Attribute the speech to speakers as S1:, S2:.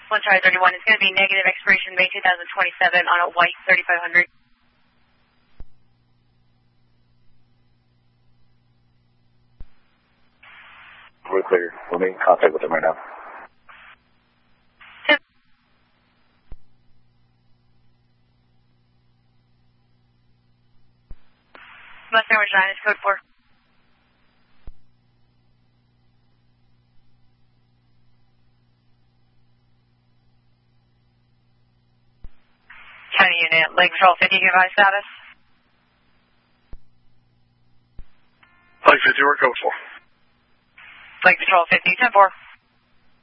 S1: 1 Charlie 31 is going to be negative expiration May 2027 on a white 3500.
S2: We're clear. We'll make contact with them right now.
S1: Mustang Orange 9 is code 4. County Unit, Lake Patrol 50, give I status.
S3: Lake 50, we're code 4.
S1: Lake Patrol 50, 10-4.